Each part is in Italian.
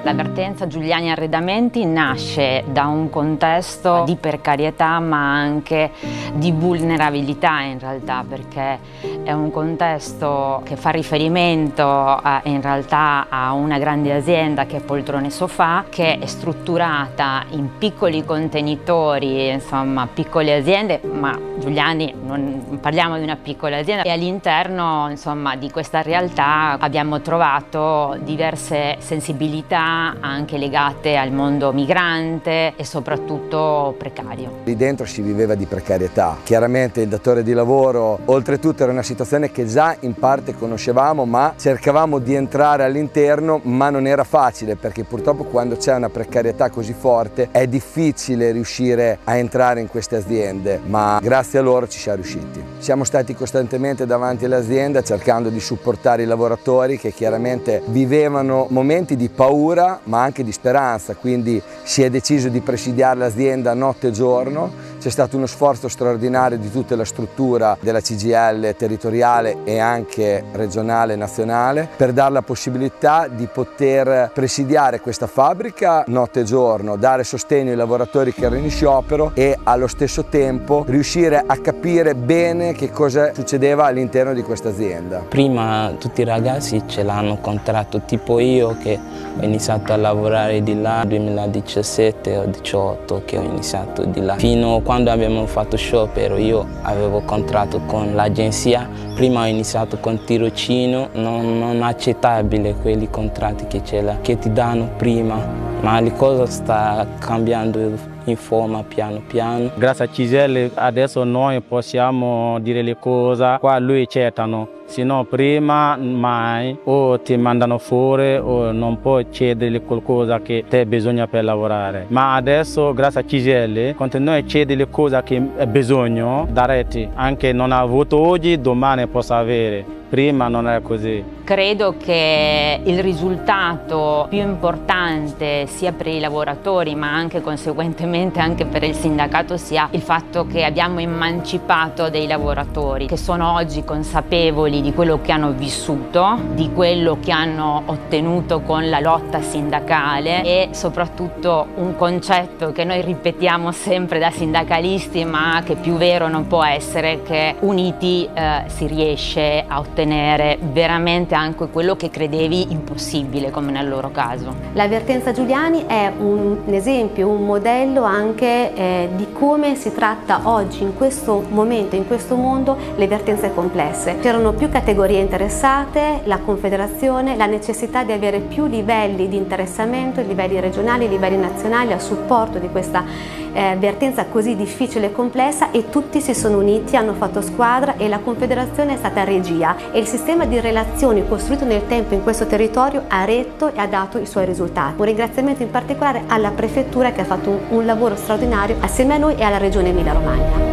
La vertenza Giuliani Arredamenti nasce da un contesto di precarietà ma anche di vulnerabilità in realtà, perché è un contesto che fa riferimento in realtà a una grande azienda che è Poltrone Sofà, che è strutturata in piccoli contenitori, insomma piccole aziende, ma Giuliani non parliamo di una piccola azienda, e all'interno insomma di questa realtà abbiamo trovato diverse sensibilità anche legate al mondo migrante e soprattutto precario. Lì dentro si viveva di precarietà, chiaramente il datore di lavoro oltretutto era una situazione che già in parte conoscevamo, ma cercavamo di entrare all'interno, ma non era facile perché purtroppo quando c'è una precarietà così forte è difficile riuscire a entrare in queste aziende, ma grazie a loro ci siamo riusciti. Siamo stati costantemente davanti all'azienda cercando di supportare i lavoratori che chiaramente vivevano momenti di paura ma anche di speranza, quindi si è deciso di presidiare l'azienda notte e giorno. C'è stato uno sforzo straordinario di tutta la struttura della CGIL territoriale e anche regionale e nazionale per dare la possibilità di poter presidiare questa fabbrica notte e giorno, dare sostegno ai lavoratori che erano in sciopero e allo stesso tempo riuscire a capire bene che cosa succedeva all'interno di questa azienda. Prima tutti i ragazzi ce l'hanno contratto, tipo io che ho iniziato a lavorare di là nel 2017 o 2018 che ho iniziato di là. Fino a quando abbiamo fatto sciopero io avevo contratto con l'agenzia, prima ho iniziato con tirocino, non accettabile quelli contratti che ti danno prima, ma le cose stanno cambiando in forma piano piano. Grazie a CGIL adesso noi possiamo dire le cose, qua lui accettano, se no prima mai o ti mandano fuori o non puoi chiedere qualcosa che te bisogna per lavorare. Ma adesso grazie a CGIL quando noi chiediamo le cose che hai bisogno, darete, anche non ha avuto oggi, domani posso avere. Prima non era così. Credo che il risultato più importante sia per i lavoratori ma anche conseguentemente anche per il sindacato sia il fatto che abbiamo emancipato dei lavoratori che sono oggi consapevoli di quello che hanno vissuto, di quello che hanno ottenuto con la lotta sindacale e soprattutto un concetto che noi ripetiamo sempre da sindacalisti ma che più vero non può essere, che uniti si riesce a ottenere veramente anche quello che credevi impossibile, come nel loro caso. La vertenza Giuliani è un esempio, un modello anche di come si tratta oggi, in questo momento, in questo mondo, le vertenze complesse. C'erano più categorie interessate, la Confederazione, la necessità di avere più livelli di interessamento, livelli regionali, livelli nazionali, a supporto di questa vertenza così difficile e complessa, e tutti si sono uniti, hanno fatto squadra e la Confederazione è stata regia e il sistema di relazioni costruito nel tempo in questo territorio ha retto e ha dato i suoi risultati. Un ringraziamento in particolare alla Prefettura che ha fatto un lavoro straordinario assieme a noi e alla Regione Emilia-Romagna.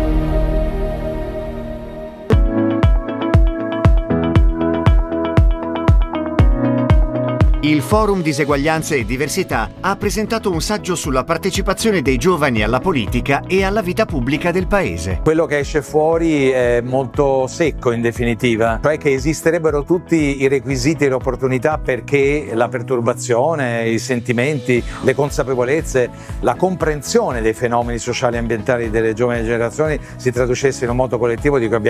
Il Forum Diseguaglianze e Diversità ha presentato un saggio sulla partecipazione dei giovani alla politica e alla vita pubblica del paese. Quello che esce fuori è molto secco in definitiva, cioè che esisterebbero tutti i requisiti e le opportunità perché la perturbazione, i sentimenti, le consapevolezze, la comprensione dei fenomeni sociali e ambientali delle giovani generazioni si traducesse in un moto collettivo di cui abbiamo